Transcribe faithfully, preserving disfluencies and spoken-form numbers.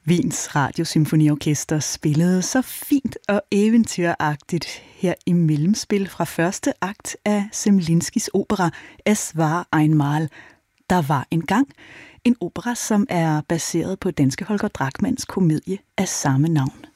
Wiens Radiosymfoniorkester spillede så fint og eventyragtigt her i mellemspil fra første akt af Zemlinskis opera Es war einmal, Der var engang, en opera, som er baseret på danske Holger Drachmanns komedie af samme navn.